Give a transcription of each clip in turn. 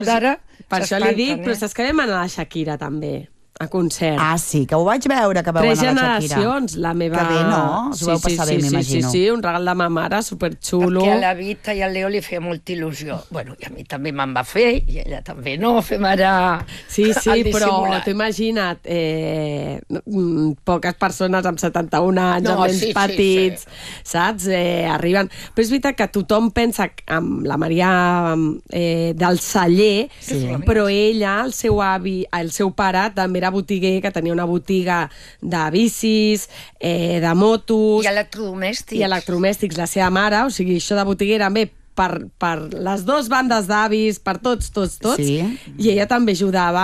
D'ara Per això li dic, però s'espanten, saps que vam anar a la Shakira, també, a concert. Ah, sí, que ho vaig veure, que veu Tres anar la Shakira. generacions, la meva... Que bé, no? Us ho vau passar bé, m'imagino. Sí, un regal de ma mare, superxulo. Perquè a la Vita i al Leo li feia molta il·lusió. Bueno, i a mi també me'n va fer, i ella també no, fem ara... Sí, el però dissimulat. t'ho imagina't, poques persones amb 71 anys, No, amb nens sí, petits, saps? Arriben... Però és veritat que tothom pensa amb la Maria del celler, però ella, el seu avi, el seu pare, també era botiguer, que tenia una botiga de bicis, de motos... I electrodomèstics. I electrodomèstics, la seva mare, o sigui, això de botiguera també per les dues bandes d'avis, per tots, Sí. i ella també ajudava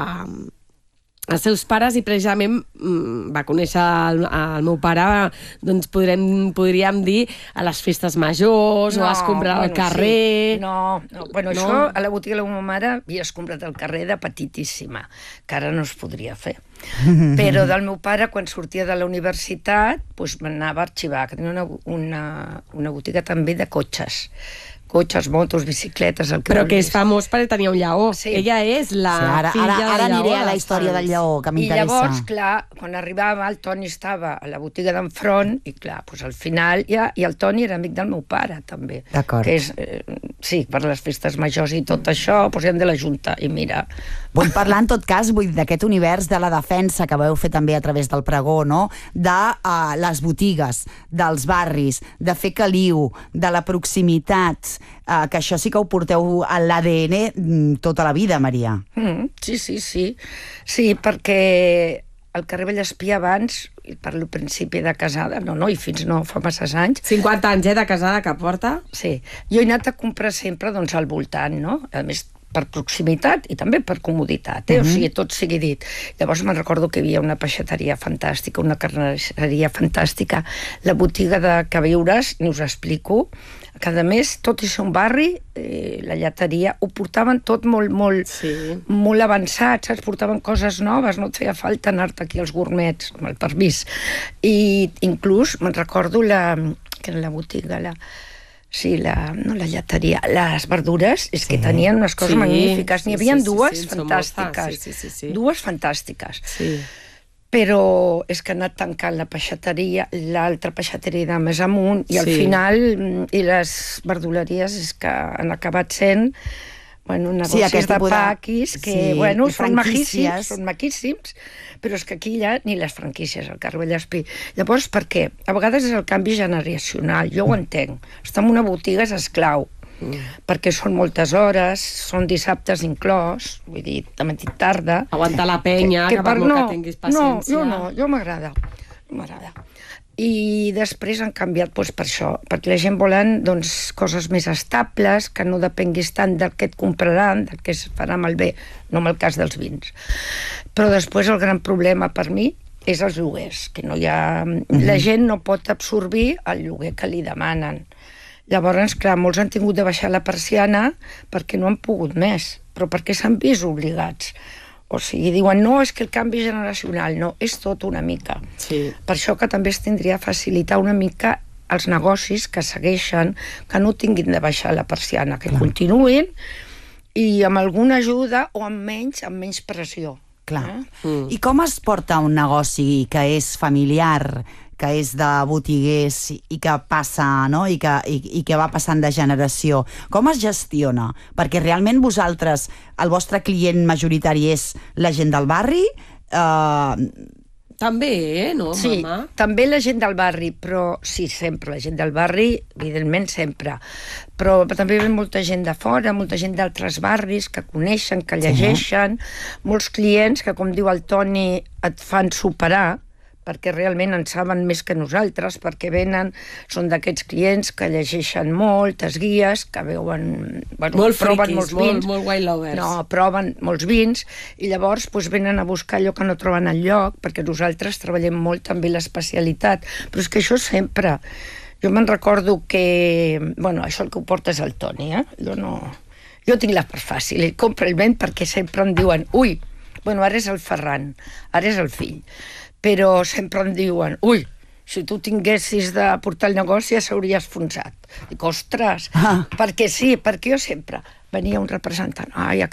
als seus pares i precisament va conèixer el meu pare, doncs podríem dir a les festes majors o a escombrar al carrer. Sí. No. Bueno, això a la botiga de la meva mare havies comprat al carrer de petitíssima, que ara no es podria fer. Però del meu pare, quan sortia de la universitat, doncs m'anava a arxivar, que tenia una botiga també de cotxes, motos, bicicletes... Però que és famós perquè tenia un lleó. Sí. Ella és la filla del lleó. Ara aniré a la història del lleó, que m'interessa. I llavors, clar, quan arribava, el Toni estava a la botiga d'enfront, i clar, doncs al final ja... I el Toni era amic del meu pare, també. D'acord. Que és, sí, per les festes majors i tot això, doncs hem de la Junta, i mira... Vull parlar, en tot cas, d'aquest univers de la defensa que vau fer també a través del pregó, no? De les botigues, dels barris, de fer caliu, de la proximitat, que això sí que ho porteu a l'ADN tota la vida, Maria. Sí. Sí, perquè al carrer Vallespí abans, i parlo al principi de casada, i fins no fa masses anys... 50 anys, de casada que porta? Sí. Jo he anat a comprar sempre doncs, al voltant, no? A més, per proximitat i també per comoditat, o sigui, tot sigui dit. Llavors me'n recordo que hi havia una peixateria fantàstica, una carnisseria fantàstica, la botiga de queviures, ni us explico, que a més, tot i ser un barri, la lleteria, ho portaven tot molt avançat, saps? Portaven coses noves, no et feia falta anar-te aquí als gourmets, amb el permís. I inclús, me'n recordo que era la botiga, no la lleteria, les verdures, és que tenien unes coses magnífiques. N'hi havia dues fantàstiques. Dues fantàstiques. Sí. Però és que ha anat tancant la peixateria, l'altra peixateria de més amunt, i al final, i les verduleries és que han acabat sent negocis de paquis que, són maquíssims, però és que aquí hi ha ni les franquícies, al carrer Vallespí. Llavors, per què? A vegades és el canvi generacional, jo ho entenc. Estar en una botiga és esclau, perquè són moltes hores, són dissabtes inclòs, vull dir, de matí tarda. Aguantar la penya, que per molt que tinguis paciència. Jo m'agrada. I després han canviat per això, perquè la gent volen coses més estables, que no depenguis tant del que et compraran, del que es farà malbé, no en el cas dels vins. Però després el gran problema per mi és els lloguers, que no hi ha... La gent no pot absorbir el lloguer que li demanen. Llavors, clar, molts han tingut de baixar la persiana perquè no han pogut més, però perquè s'han vist obligats. O sigui, diuen, no, és que el canvi generacional, no, és tot una mica. Sí. Per això que també es tindria a facilitar una mica els negocis que segueixen, que no tinguin de baixar la persiana, que continuïn, i amb alguna ajuda o amb menys pressió. Clar. I com es porta un negoci que és familiar, que és de botiguers i que passa, no? I que va passant de generació? Com es gestiona? Perquè realment vosaltres, el vostre client majoritari és la gent del barri? També, no, sí, mama? També la gent del barri, però sí, sempre, la gent del barri, evidentment sempre. Però també ve molta gent de fora, molta gent d'altres barris que coneixen, que llegeixen, molts clients que, com diu el Toni, et fan superar, perquè realment en saben més que nosaltres, perquè són d'aquests clients que llegeixen moltes guies, que veuen... Molt proven friquis, molts vins, molt wine lovers. No, proven molts vins, i llavors venen a buscar allò que no troben enlloc, perquè nosaltres treballem molt també l'especialitat. Però és que això sempre... Jo me'n recordo que... això el que ho porta és el Toni, Jo no... Jo tinc la part fàcil, ell compra el vent perquè sempre em diuen ui, ara és el Ferran, ara és el fill. Però sempre em diuen, ui, si tu tinguessis de portar el negoci ja s'hauria esfonsat. Dic, ostres, perquè sí, perquè jo sempre venia un representant, ai,